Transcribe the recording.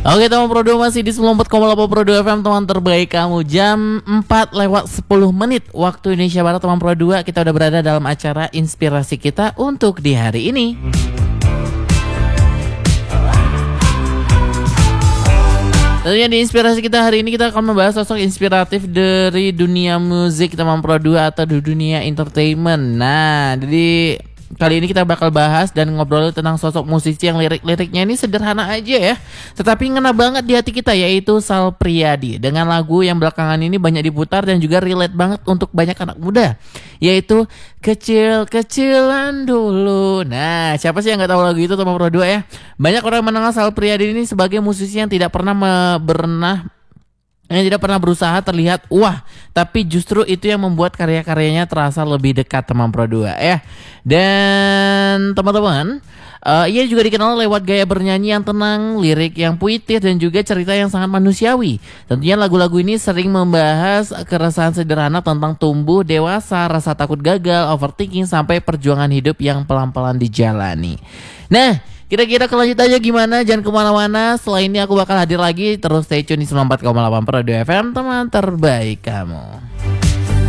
Oke teman Pro 2 masih di 94,8 Pro 2 FM, teman terbaik kamu. Jam 4:10 waktu Indonesia Barat, teman Pro 2. Kita udah berada dalam acara inspirasi kita untuk di hari ini. Tentunya di inspirasi kita hari ini kita akan membahas sosok inspiratif dari dunia musik teman Pro 2 atau di dunia entertainment. Nah, jadi kali ini kita bakal bahas dan ngobrol tentang sosok musisi yang lirik-liriknya ini sederhana aja ya, tetapi ngena banget di hati kita, yaitu Sal Priadi. Dengan lagu yang belakangan ini banyak diputar dan juga relate banget untuk banyak anak muda, yaitu Kecil-kecilan dulu. Nah, siapa sih yang gak tahu lagu itu teman Pro 2 ya? Banyak orang mengenal Sal Priadi ini sebagai musisi yang tidak pernah berusaha terlihat wah, tapi justru itu yang membuat karya-karyanya terasa lebih dekat teman Pro 2 ya. Dan teman-teman, ia juga dikenal lewat gaya bernyanyi yang tenang, lirik yang puitis, dan juga cerita yang sangat manusiawi. Tentunya lagu-lagu ini sering membahas keresahan sederhana tentang tumbuh dewasa, rasa takut gagal, overthinking, sampai perjuangan hidup yang pelan-pelan dijalani. Nah, kira-kira kelanjutannya gimana? Jangan kemana-mana. Setelah ini aku bakal hadir lagi. Terus stay tune di 94,8 Pro 2 FM, teman terbaik kamu.